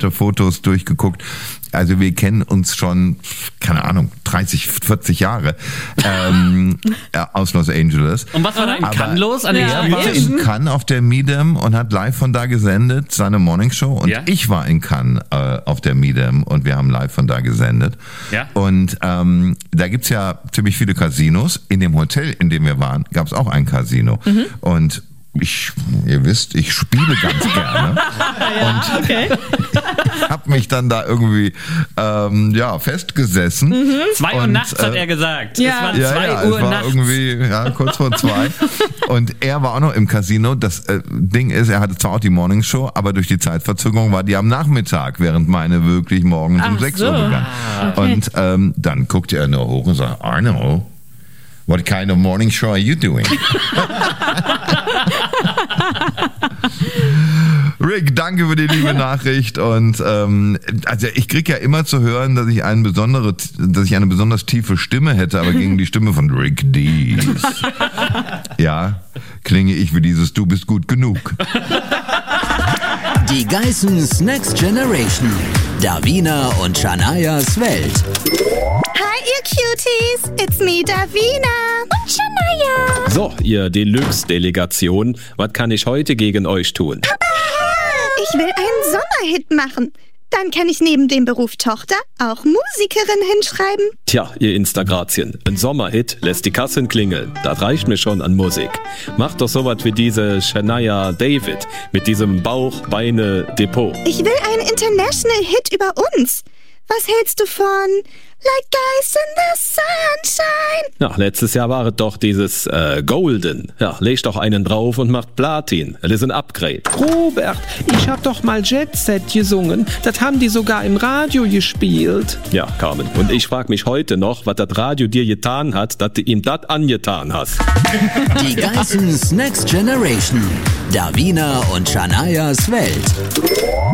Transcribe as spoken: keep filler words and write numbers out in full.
alte Fotos durchgeguckt. Also wir kennen uns schon, keine Ahnung, dreißig, vierzig Jahre ähm, aus Los Angeles. Und was war da in Cannes los? An er war in Cannes auf der Midem und hat live von da gesendet, seine Morningshow. Und ja? ich war in Cannes äh, auf der Midem und wir haben live von da gesendet. Ja? Und ähm, da gibt's ja ziemlich viele Casinos. In dem Hotel, in dem wir waren, gab's auch ein Casino. Mhm. Und ich, ihr wisst, ich spiele ganz gerne. Ja, und okay. hab mich dann da irgendwie ähm, ja, festgesessen. Mhm. Zwei Uhr und, nachts hat äh, er gesagt. Ja. Es waren ja, zwei ja, Uhr es war nachts. irgendwie ja, kurz vor zwei. Und er war auch noch im Casino. Das äh, Ding ist, er hatte zwar auch die Morningshow, aber durch die Zeitverzögerung war die am Nachmittag, während meine wirklich morgens Ach um sechs so. Uhr begann. Okay. Und ähm, dann guckte er nur hoch und sagte, Arno, what kind of morning show are you doing? Rick, danke für die liebe Nachricht und ähm, also ich krieg ja immer zu hören, dass ich eine besondere, dass ich eine besonders tiefe Stimme hätte, aber gegen die Stimme von Rick Dees, ja, klinge ich wie dieses Du bist gut genug. Die Geissens Next Generation. Davina und Shanayas Welt. Hi, ihr Cuties. It's me, Davina. Und Shanaya. So, ihr Deluxe-Delegation, was kann ich heute gegen euch tun? Ich will einen Sommerhit machen. Dann kann ich neben dem Beruf Tochter auch Musikerin hinschreiben. Tja, ihr Instagratien, ein Sommerhit lässt die Kassen klingeln. Das reicht mir schon an Musik. Macht doch sowas wie diese Shania David mit diesem Bauch, Beine, Depot. Ich will einen International Hit über uns. Was hältst du von Like Guys in the Sunshine? Ja, letztes Jahr war es doch dieses äh, Golden. Ja, leg doch einen drauf und macht Platin. Das ist ein Upgrade. Robert, ich hab doch mal Jet Set gesungen. Das haben die sogar im Radio gespielt. Ja, Carmen. Und ich frag mich heute noch, was das Radio dir getan hat, dass du ihm das angetan hast. Die Geissens Next Generation. Davina und Shanayas Welt.